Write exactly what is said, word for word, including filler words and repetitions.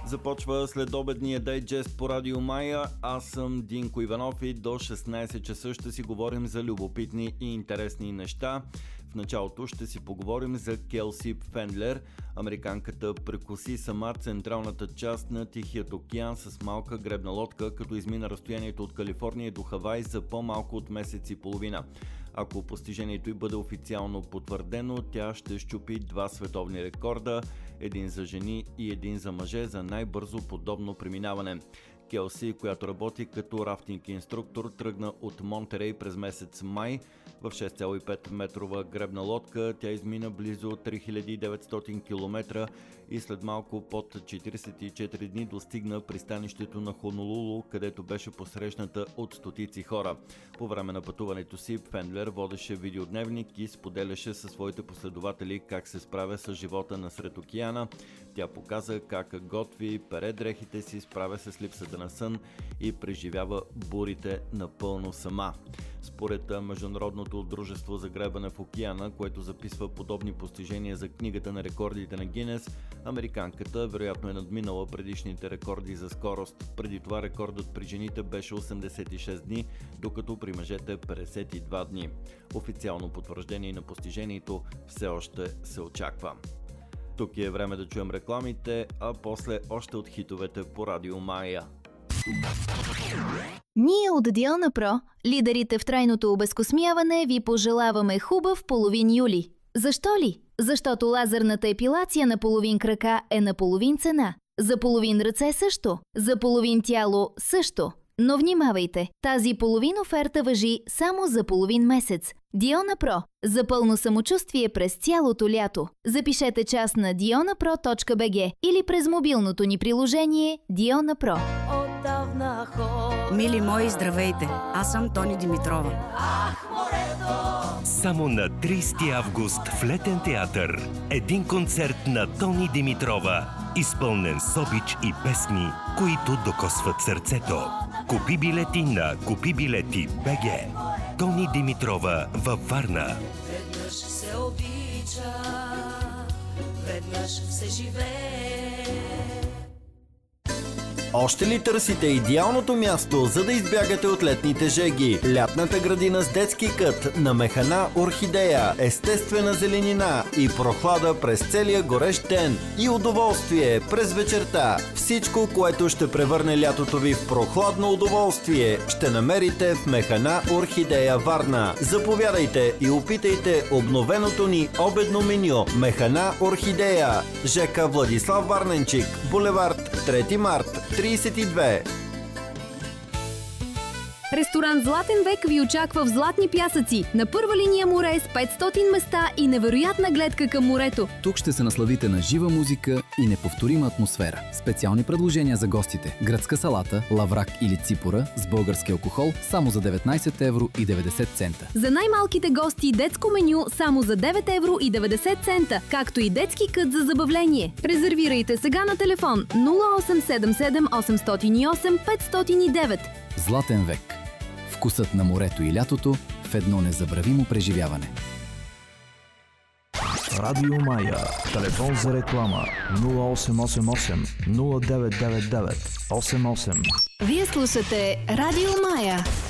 Започва следобедния дайджест по Радио Мая. Аз съм Динко Иванов и до шестнайсет часа ще си говорим за любопитни и интересни неща. В началото ще си поговорим за Келси Фендлер. Американката прекоси сама централната част на Тихият океан с малка гребна лодка, като измина разстоянието от Калифорния до Хавай за по-малко от месец и половина. Ако постижението й бъде официално потвърдено, тя ще счупи два световни рекорда, един за жени и един за мъже за най-бързо подобно преминаване. Келси, която работи като рафтинг инструктор, тръгна от Монтерей през месец май. В шест цяло и пет метрова гребна лодка тя измина близо три хиляди и деветстотин километра и след малко под четирийсет и четири дни достигна пристанището на Хонолулу, където беше посрещната от стотици хора. По време на пътуването си Фендлер водеше видеодневник и споделяше със своите последователи как се справя с живота насред океана. Тя показа как готви, пере дрехите си, справя се с липсата на сън и преживява бурите напълно сама. Според Международното дружество за гребане в океана, което записва подобни постижения за книгата на рекордите на Гинес, американката вероятно е надминала предишните рекорди за скорост. Преди това рекордът при жените беше осемдесет и шест дни, докато при мъжете петдесет и два дни. Официално потвърждение на постижението все още се очаква. Тук е време да чуем рекламите, а после още от хитовете по Радио Мая. Ние от Диона Про, лидерите в трайното обезкосмяване, ви пожелаваме хубав половин юли. Защо ли? Защото лазерната епилация на половин крака е на половин цена. За половин ръце също. За половин тяло също. Но внимавайте, тази половин оферта важи само за половин месец. Диона Про. За пълно самочувствие през цялото лято. Запишете час на диона про точка би джи или през мобилното ни приложение Диона Про. Мили мои, здравейте! Аз съм Тони Димитрова. Само на трийсети август в Летен театър един концерт на Тони Димитрова, изпълнен с обич и песни, които докосват сърцето. Купи билети на купи билети точка би джи. Тони Димитрова във Варна. Веднъж се обича, веднъж се живее. Още ли търсите идеалното място, за да избягате от летните жеги? Лятната градина с детски кът на Механа Орхидея, естествена зеленина и прохлада през целия горещ ден и удоволствие през вечерта. Всичко, което ще превърне лятото ви в прохладно удоволствие, ще намерите в Механа Орхидея Варна. Заповядайте и опитайте обновеното ни обедно меню. Механа Орхидея, ЖК Владислав Варненчик, булевард трети март, трийсет и две. Ресторант Златен век ви очаква в Златни пясъци, на първа линия море с петстотин места и невероятна гледка към морето. Тук ще се насладите на жива музика и неповторима атмосфера. Специални предложения за гостите: гръцка салата, лаврак или ципора с български алкохол само за деветнайсет евро и деветдесет цента. За най-малките гости детско меню само за девет евро и деветдесет цента, както и детски кът за забавление. Резервирайте сега на телефон нула осем седем седем осемстотин и осем петстотин и девет. Златен век. Вкусът на морето и лятото в едно незабравимо преживяване. Радио Мая. Телефон за реклама нула осем осем осем нула девет девет девет осем осем. Вие слушате Радио Мая.